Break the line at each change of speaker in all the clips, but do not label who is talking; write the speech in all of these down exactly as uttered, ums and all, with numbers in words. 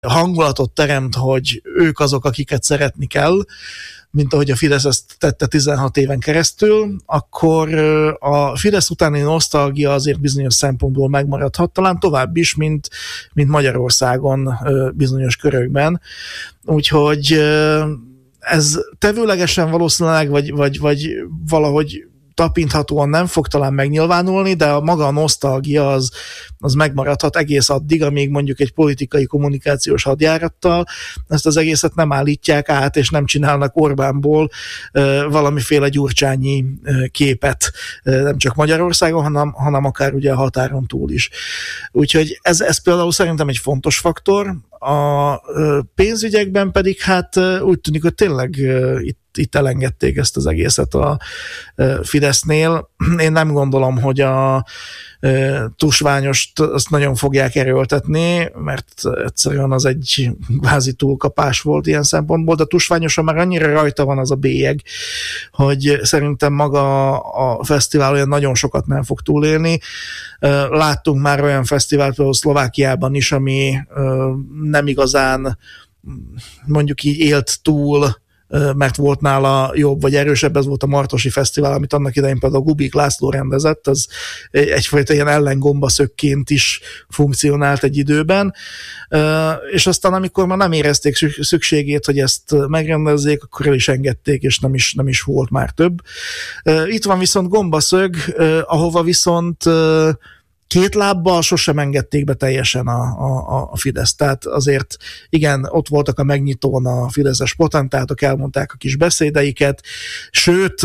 hangulatot teremt, hogy ők azok, akiket szeretni kell, mint ahogy a Fidesz ezt tette tizenhat éven keresztül, akkor a Fidesz utáni nosztalgia azért bizonyos szempontból megmaradhat, talán tovább is, mint, mint Magyarországon bizonyos körökben. Úgyhogy ez tevőlegesen valószínűleg, vagy, vagy, vagy valahogy tapinthatóan nem fog talán megnyilvánulni, de a maga a nosztalgia az, az megmaradhat egész addig, amíg mondjuk egy politikai kommunikációs hadjárattal ezt az egészet nem állítják át, és nem csinálnak Orbánból uh, valamiféle gyurcsányi uh, képet, uh, nem csak Magyarországon, hanem, hanem akár ugye a határon túl is. Úgyhogy ez, ez például szerintem egy fontos faktor. A uh, pénzügyekben pedig hát uh, úgy tűnik, hogy tényleg uh, itt itt elengedték ezt az egészet a Fidesznél. Én nem gondolom, hogy a tusványost azt nagyon fogják erőltetni, mert egyszerűen az egy kvázi túlkapás volt ilyen szempontból, de a tusványosan már annyira rajta van az a bélyeg, hogy szerintem maga a fesztivál olyan nagyon sokat nem fog túlélni. Láttunk már olyan fesztivált például Szlovákiában is, ami nem igazán mondjuk így élt túl, mert volt nála jobb vagy erősebb, ez volt a Martosi Fesztivál, amit annak idején például Gubik László rendezett, az egyfajta ilyen ellengombaszökként is funkcionált egy időben, és aztán amikor már nem érezték szükségét, hogy ezt megrendezzék, akkor el is engedték, és nem is, nem is volt már több. Itt van viszont gombaszög, ahova viszont két lábbal sosem engedték be teljesen a, a, a Fidesz. Tehát azért igen, ott voltak a megnyitón a fideszes potentátok, elmondták a kis beszédeiket, sőt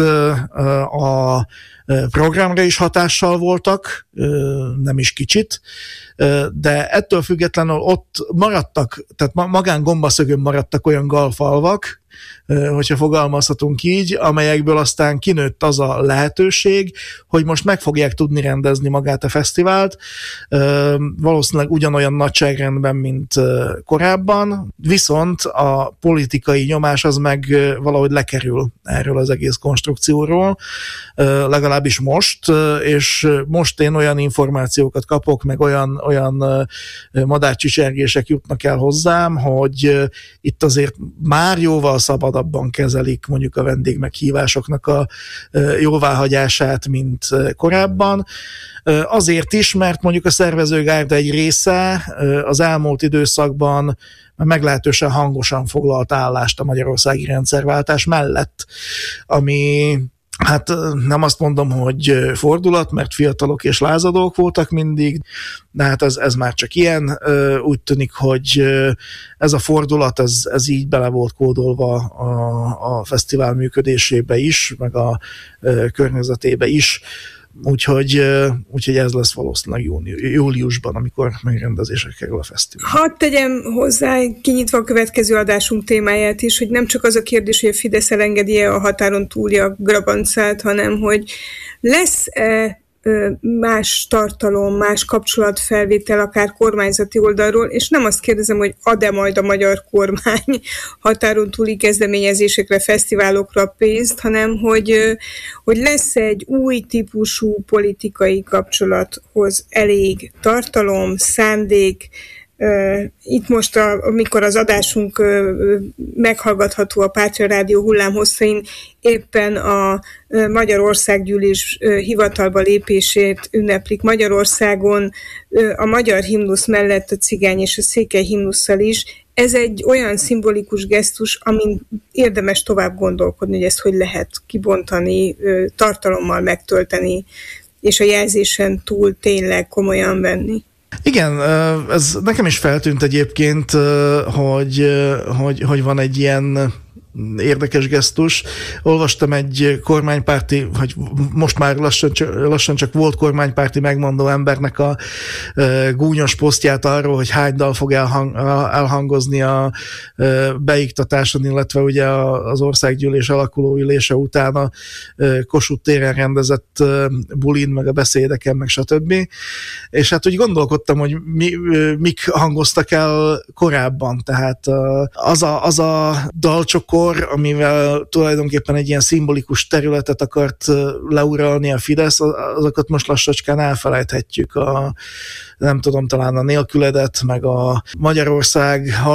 a programra is hatással voltak, nem is kicsit, de ettől függetlenül ott maradtak, tehát magán gombaszögön maradtak olyan galfalvak, hogyha fogalmazhatunk így, amelyekből aztán kinőtt az a lehetőség, hogy most meg fogják tudni rendezni magát a fesztivált, valószínűleg ugyanolyan nagyságrendben, mint korábban, viszont a politikai nyomás az meg valahogy lekerül erről az egész konstrukcióról, legalábbis most, és most én olyan információkat kapok, meg olyan, olyan madárcsicsergések jutnak el hozzám, hogy itt azért már jóval szabadabban kezelik mondjuk a vendégmeghívásoknak a jóváhagyását, mint korábban. Azért is, mert mondjuk a szervezőgárda egy része az elmúlt időszakban meglehetősen hangosan foglalt állást a magyarországi rendszerváltás mellett, ami hát nem azt mondom, hogy fordulat, mert fiatalok és lázadók voltak mindig, de hát ez, ez már csak ilyen. Úgy tűnik, hogy ez a fordulat, ez, ez így bele volt kódolva a, a fesztivál működésébe is, meg a környezetébe is. Úgyhogy, úgyhogy ez lesz valószínűleg júni, júliusban, amikor megrendezésre kerül a fesztivál.
Hadd tegyem hozzá, kinyitva a következő adásunk témáját is, hogy nem csak az a kérdés, hogy a Fidesz elengedi-e a határon túli a grabancát, hanem hogy lesz-e más tartalom, más kapcsolatfelvétel, akár kormányzati oldalról, és nem azt kérdezem, hogy ad-e majd a magyar kormány határon túli kezdeményezésekre, fesztiválokra pénzt, hanem hogy, hogy lesz egy új típusú politikai kapcsolathoz elég tartalom, szándék. Itt most, a, amikor az adásunk meghallgatható a Pátria Rádió hullámhosszain, éppen a Magyarországgyűlés hivatalba lépését ünneplik Magyarországon, a magyar himnusz mellett a cigány és a székely himnusszal is. Ez egy olyan szimbolikus gesztus, amin érdemes tovább gondolkodni, hogy ezt hogy lehet kibontani, tartalommal megtölteni, és a jelzésen túl tényleg komolyan venni.
Igen, ez nekem is feltűnt egyébként, hogy, hogy, hogy van egy ilyen érdekes gesztus. Olvastam egy kormánypárti, vagy most már lassan, lassan csak volt kormánypárti megmondó embernek a e, gúnyos posztját arról, hogy hány dal fog elhang, elhangozni a e, beiktatáson, illetve ugye az országgyűlés alakuló ülése után a e, Kossuth téren rendezett e, bulin, meg a beszédeken, meg stb. És hát úgy gondolkodtam, hogy mi, mik hangoztak el korábban, tehát az a, az a dalcsokor, akkor, amivel tulajdonképpen egy ilyen szimbolikus területet akart leuralni a Fidesz, azokat most lassacskán elfelejthetjük. A, nem tudom, talán a nélküledet, meg a Magyarország